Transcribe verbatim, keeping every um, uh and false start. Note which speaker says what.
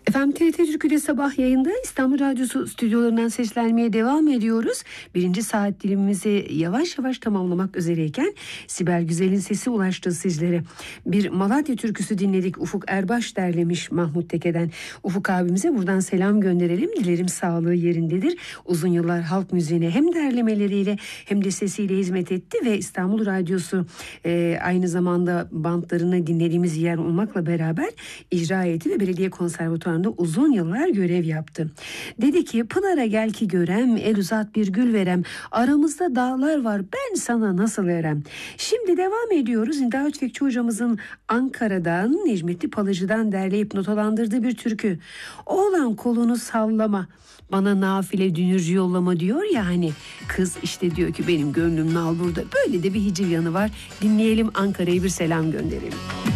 Speaker 1: Efendim T R T Türkü'de sabah yayında İstanbul Radyosu stüdyolarından seslenmeye devam ediyoruz. Birinci saat dilimimizi yavaş yavaş tamamlamak üzereyken Sibel Güzel'in sesi ulaştı sizlere. Bir Malatya türküsü dinledik. Ufuk Erbaş derlemiş Mahmut Teke'den. Ufuk abimize buradan selam gönderelim. Dilerim sağlığı yerindedir. Uzun yıllar halk müziğine hem derlemeleriyle hem de sesiyle hizmet etti ve İstanbul Radyosu e, aynı zamanda bantlarını dinlediğimiz yer olmakla beraber icra heyeti ve belediye konservatuarında uzun yıllar görev yaptı. Dedi ki Pınar'a gel ki görem, el uzat bir gül verem, aramızda dağlar var ben sana nasıl verem. Şimdi devam ediyoruz. Nida Tüfekçi hocamızın Ankara'dan Necmetli Palıcı'dan derleyip notalandırdığı bir türkü. Oğlan kolunu sallama, bana nafile dünürcü yollama diyor ya hani. Kız işte diyor ki benim gönlüm nal burada. Böyle de bir hiciv yanı var. Dinleyelim, Ankara'ya bir selam gönderelim.